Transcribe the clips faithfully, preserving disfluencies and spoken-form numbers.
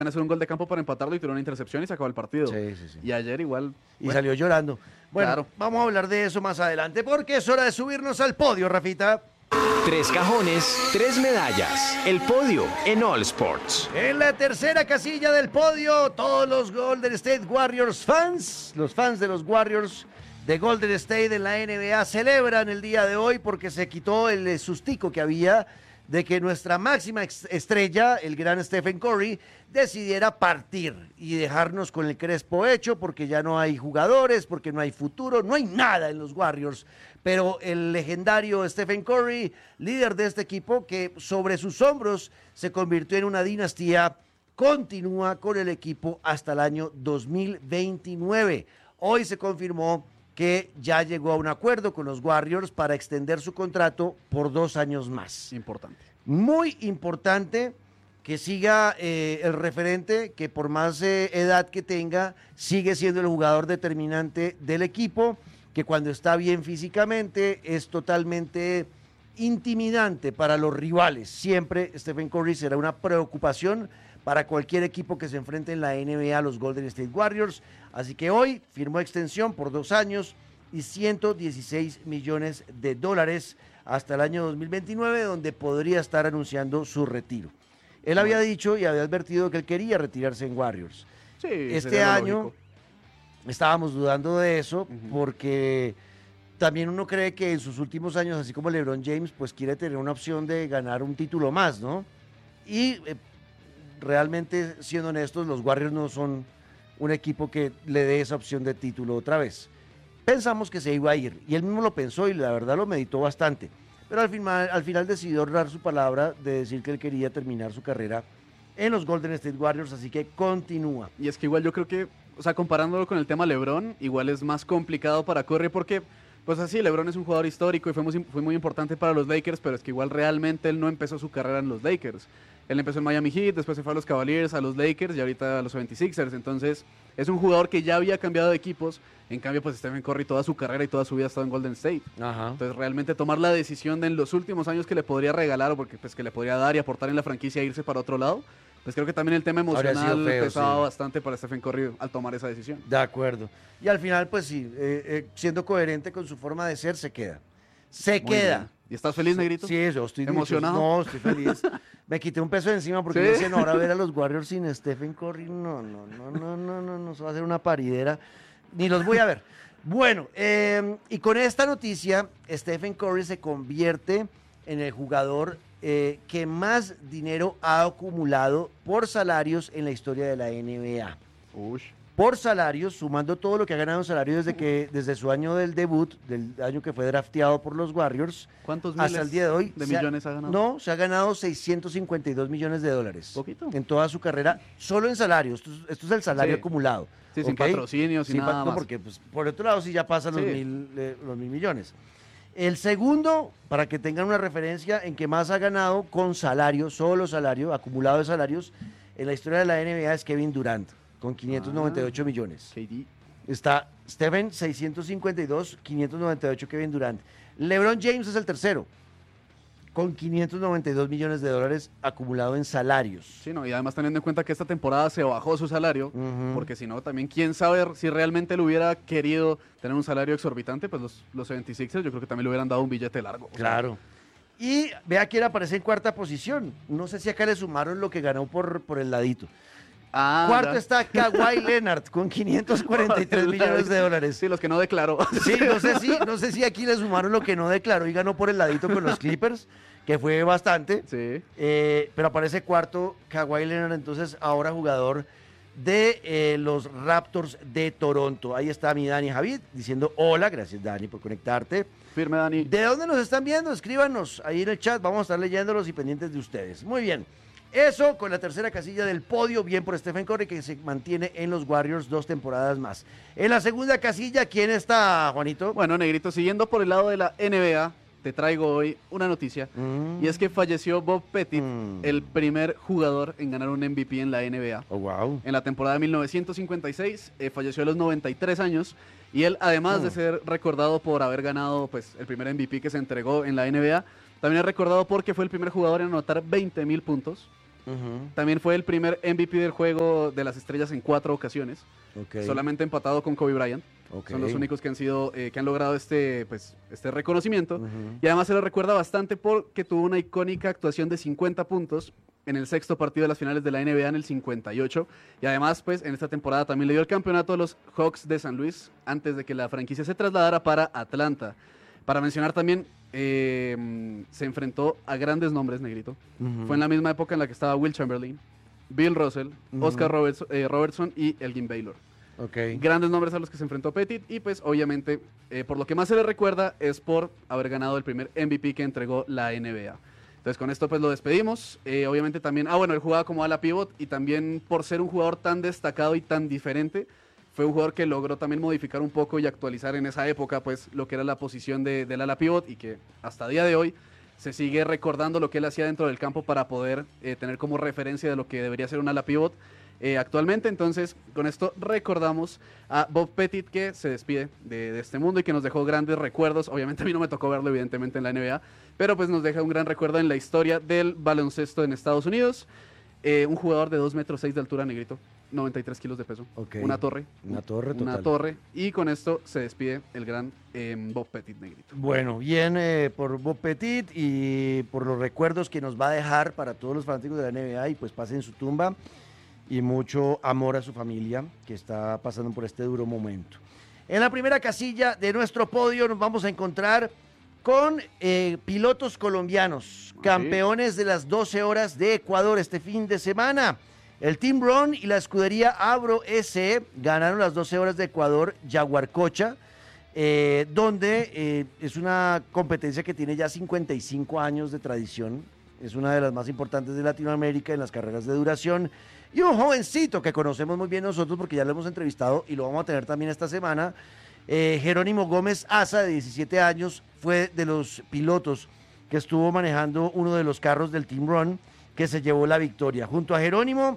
a hacer un gol de campo para empatarlo y tiró una intercepción y se acabó el partido. Sí, sí, sí. Y ayer igual... Y bueno, salió llorando. Bueno, claro. vamos a hablar de eso más adelante porque es hora de subirnos al podio, Rafita. Tres cajones, tres medallas. El podio en All Sports. En la tercera casilla del podio, todos los Golden State Warriors fans, los fans de los Warriors de Golden State en la N B A celebran el día de hoy porque se quitó el sustico que había de que nuestra máxima estrella, el gran Stephen Curry, decidiera partir y dejarnos con el crespo hecho porque ya no hay jugadores, porque no hay futuro, no hay nada en los Warriors. Pero el legendario Stephen Curry, líder de este equipo, que sobre sus hombros se convirtió en una dinastía, continúa con el equipo hasta el año dos mil veintinueve. Hoy se confirmó que ya llegó a un acuerdo con los Warriors para extender su contrato por dos años más. Importante. Muy importante que siga eh, el referente, que por más eh, edad que tenga, sigue siendo el jugador determinante del equipo, que cuando está bien físicamente es totalmente intimidante para los rivales. Siempre Stephen Curry será una preocupación para cualquier equipo que se enfrente en la N B A, los Golden State Warriors. Así que hoy firmó extensión por dos años y ciento dieciséis millones de dólares hasta el año dos mil veintinueve, donde podría estar anunciando su retiro. Él había dicho y había advertido que él quería retirarse en Warriors. Sí, Este sería año lógico. estábamos dudando de eso, Ujú. porque también uno cree que en sus últimos años, así como LeBron James, pues quiere tener una opción de ganar un título más, ¿no? Y eh, realmente, siendo honestos, los Warriors no son un equipo que le dé esa opción de título otra vez. Pensamos que se iba a ir, y él mismo lo pensó y la verdad lo meditó bastante, pero al final, al final decidió honrar su palabra de decir que él quería terminar su carrera en los Golden State Warriors, así que continúa. Y es que igual yo creo que, o sea, comparándolo con el tema LeBron, igual es más complicado para Curry porque, pues así, LeBron es un jugador histórico y fue muy, fue muy importante para los Lakers, pero es que igual realmente él no empezó su carrera en los Lakers. Él empezó en Miami Heat, después se fue a los Cavaliers, a los Lakers y ahorita a los setenta y seis ers. Entonces, es un jugador que ya había cambiado de equipos. En cambio, pues Stephen Curry toda su carrera y toda su vida ha estado en Golden State. Ajá. Entonces, realmente tomar la decisión de en los últimos años que le podría regalar o porque, pues, que le podría dar y aportar en la franquicia e irse para otro lado, pues creo que también el tema Habría sido emocional feo, pesaba sí. bastante para Stephen Curry al tomar esa decisión. De acuerdo. Y al final, pues sí, eh, eh, siendo coherente con su forma de ser, se queda. Se Muy queda. bien. ¿Y estás feliz, Negrito? Sí, yo estoy ¿Emocionado? No, estoy feliz. Me quité un peso de encima porque ¿Sí? yo decía, no, ahora ver a los Warriors sin Stephen Curry, no, no, no, no, no, no, no, eso va a ser una paridera. Ni los voy a ver. Bueno, eh, y con esta noticia, Stephen Curry se convierte en el jugador eh, que más dinero ha acumulado por salarios en la historia de la N B A. Uy. Por salarios, sumando todo lo que ha ganado en salario desde que desde su año del debut, del año que fue drafteado por los Warriors, ¿Cuántos hasta miles el día de hoy de se ha- millones ha ganado? No, se ha ganado seiscientos cincuenta y dos millones de dólares. Poquito. En toda su carrera, solo en salarios. Esto, es- esto es el salario Sí. acumulado. Sí, sin ¿ok? patrocinios, sin Sin pa- nada no, más. porque pues, por otro lado sí ya pasan los, Sí. mil, eh, los mil millones. El segundo, para que tengan una referencia, en que más ha ganado con salario, solo salario, acumulado de salarios, en la historia de la N B A es Kevin Durant, con quinientos noventa y ocho millones. K D. Está Stephen, seiscientos cincuenta y dos, quinientos noventa y ocho Kevin Durant. LeBron James es el tercero, con quinientos noventa y dos millones de dólares acumulado en salarios. Sí, no, y además teniendo en cuenta que esta temporada se bajó su salario, Ujú. porque si no, también quién sabe si realmente él hubiera querido tener un salario exorbitante, pues los, los setenta y seis ers yo creo que también le hubieran dado un billete largo. O sea, Claro. Y vea quién aparece en cuarta posición. No sé si acá le sumaron lo que ganó por, por el ladito. ah, Cuarto ya. está Kawhi Leonard con quinientos cuarenta y tres millones de dólares. Sí, los que no declaró. Sí, no sé si, no sé si aquí le sumaron lo que no declaró y ganó por el ladito con los Clippers, que fue bastante. Sí. Eh, pero aparece cuarto Kawhi Leonard, entonces ahora jugador de eh, los Raptors de Toronto. Ahí está mi Dani Javid diciendo hola, gracias Dani por conectarte. Firme, Dani. ¿De dónde nos están viendo? Escríbanos ahí en el chat, vamos a estar leyéndolos y pendientes de ustedes. Muy bien. Eso con la tercera casilla del podio, bien por Stephen Curry, que se mantiene en los Warriors dos temporadas más. En la segunda casilla, ¿quién está, Juanito? Bueno, Negrito, siguiendo por el lado de la N B A, te traigo hoy una noticia. Mm. Y es que falleció Bob Pettit, Mm. el primer jugador en ganar un M V P en la N B A. Oh, wow. En la temporada de mil novecientos cincuenta y seis, eh, falleció a los noventa y tres años. Y él, además Mm. de ser recordado por haber ganado pues, el primer M V P que se entregó en la N B A, también es recordado porque fue el primer jugador en anotar veinte mil puntos Uh-huh. También fue el primer M V P del juego de las estrellas en cuatro ocasiones, Okay. solamente empatado con Kobe Bryant. Okay. Son los únicos que han sido, eh, que han logrado este, pues, este reconocimiento. Uh-huh. Y además se lo recuerda bastante porque tuvo una icónica actuación de cincuenta puntos en el sexto partido de las finales de la N B A en el cincuenta y ocho. Y además, pues, en esta temporada también le dio el campeonato a los Hawks de San Luis antes de que la franquicia se trasladara para Atlanta. Para mencionar también, eh, se enfrentó a grandes nombres, Negrito. Uh-huh. Fue en la misma época en la que estaba Will Chamberlain, Bill Russell, Uh-huh. Oscar Roberts- eh, Robertson y Elgin Baylor. Okay. Grandes nombres a los que se enfrentó Pettit y pues obviamente eh, por lo que más se le recuerda es por haber ganado el primer M V P que entregó la N B A. Entonces con esto pues lo despedimos. Eh, obviamente también, ah bueno, él jugaba como ala pivot y también por ser un jugador tan destacado y tan diferente, fue un jugador que logró también modificar un poco y actualizar en esa época pues lo que era la posición de, del ala pivot y que hasta día de hoy se sigue recordando lo que él hacía dentro del campo para poder eh, tener como referencia de lo que debería ser un ala pivot. Eh, actualmente, entonces, con esto recordamos a Bob Pettit que se despide de, de este mundo y que nos dejó grandes recuerdos. Obviamente a mí no me tocó verlo, evidentemente, en la N B A, pero pues nos deja un gran recuerdo en la historia del baloncesto en Estados Unidos. Eh, un jugador de dos metros seis de altura, Negrito, noventa y tres kilos de peso, Okay. una torre. Una torre total. Una torre, y con esto se despide el gran eh, Bob Pettit, Negrito. Bueno, bien eh, por Bob Pettit y por los recuerdos que nos va a dejar para todos los fanáticos de la N B A y pues pasen en su tumba. Y mucho amor a su familia que está pasando por este duro momento. En la primera casilla de nuestro podio nos vamos a encontrar con eh, pilotos colombianos, Ok. campeones de las doce horas de Ecuador este fin de semana. El Team Ron y la escudería Abro S E ganaron las doce horas de Ecuador Yaguarcocha, eh, donde eh, es una competencia que tiene ya cincuenta y cinco años de tradición. Es una de las más importantes de Latinoamérica en las carreras de duración. Y un jovencito que conocemos muy bien nosotros porque ya lo hemos entrevistado y lo vamos a tener también esta semana, eh, Jerónimo Gómez Asa, de diecisiete años, fue de los pilotos que estuvo manejando uno de los carros del Team Run que se llevó la victoria. Junto a Jerónimo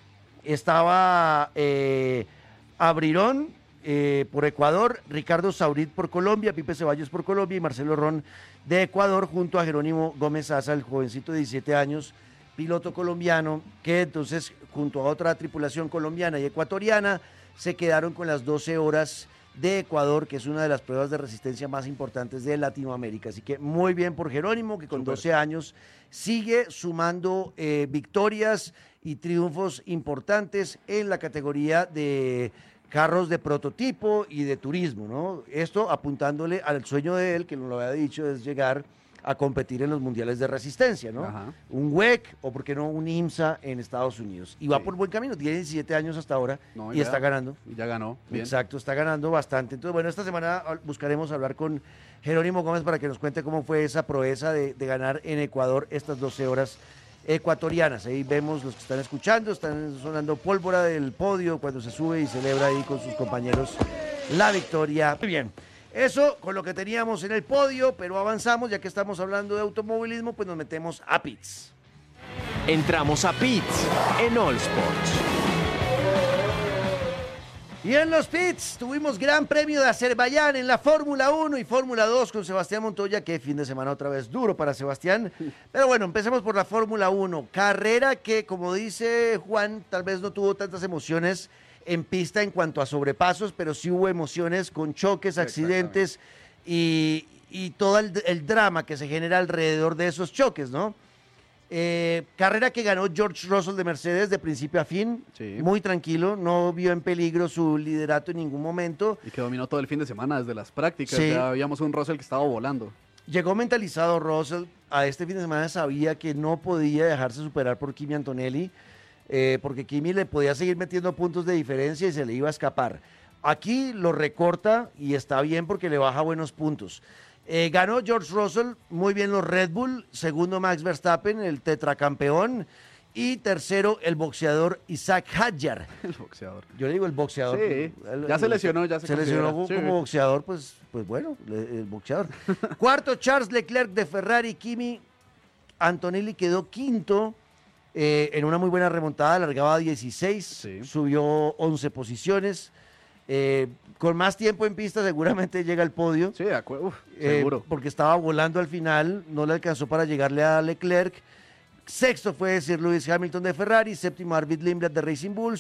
estaba eh, Abrirón eh, por Ecuador, Ricardo Saurit por Colombia, Pipe Ceballos por Colombia y Marcelo Ron de Ecuador, junto a Jerónimo Gómez Asa, el jovencito de diecisiete años, piloto colombiano, que entonces junto a otra tripulación colombiana y ecuatoriana se quedaron con las doce horas de Ecuador, que es una de las pruebas de resistencia más importantes de Latinoamérica. Así que muy bien por Jerónimo, que con Súper. doce años sigue sumando eh, victorias y triunfos importantes en la categoría de carros de prototipo y de turismo, ¿no? Esto apuntándole al sueño de él, que nos lo había dicho, es llegar a competir en los mundiales de resistencia, ¿no? Ajá. Un W E C o, por qué no, un IMSA en Estados Unidos. Y va Sí. por buen camino, tiene diecisiete años hasta ahora No, y ya- está ganando. y ya ganó, bien. Exacto, está ganando bastante. Entonces, bueno, esta semana ah, buscaremos hablar con Jerónimo Gómez para que nos cuente cómo fue esa proeza de, de ganar en Ecuador estas doce horas ecuatorianas. Ahí vemos los que están escuchando, están sonando pólvora del podio cuando se sube y celebra ahí con sus compañeros la victoria. Muy bien. Eso con lo que teníamos en el podio, pero avanzamos, ya que estamos hablando de automovilismo, pues nos metemos a pits. Entramos a Pits en All Sports. Y en los pits tuvimos Gran Premio de Azerbaiyán en la Fórmula uno y Fórmula dos con Sebastián Montoya, que fin de semana otra vez duro para Sebastián. Pero bueno, empecemos por la Fórmula uno. Carrera que, como dice Juan, tal vez no tuvo tantas emociones en pista en cuanto a sobrepasos, pero sí hubo emociones con choques, accidentes y, y todo el, el drama que se genera alrededor de esos choques, ¿no? Eh, carrera que ganó George Russell de Mercedes de principio a fin, Sí. muy tranquilo, no vio en peligro su liderato en ningún momento. Y que dominó todo el fin de semana desde las prácticas. Sí. Ya habíamos un Russell que estaba volando. Llegó mentalizado Russell, a este fin de semana sabía que no podía dejarse superar por Kimi Antonelli, eh, porque Kimi le podía seguir metiendo puntos de diferencia y se le iba a escapar. Aquí lo recorta y está bien porque le baja buenos puntos. Eh, ganó George Russell, muy bien los Red Bull, segundo Max Verstappen, el tetracampeón, y tercero el boxeador Isaac Hadjar. El boxeador. Yo le digo el boxeador. Sí, El- ya se el- lesionó, ya se Se lesionó considera. como, Sí. como boxeador, pues, pues bueno, le- el boxeador. Cuarto, Charles Leclerc de Ferrari, Kimi Antonelli quedó quinto eh, en una muy buena remontada, largaba a dieciséis, Sí. subió once posiciones. Eh, con más tiempo en pista seguramente llega al podio. Sí, de acuerdo. Uf, Eh, seguro. porque estaba volando al final, no le alcanzó para llegarle a Leclerc. Sexto fue Sir Lewis Hamilton de Ferrari, séptimo Arvid Lindblad de Racing Bull,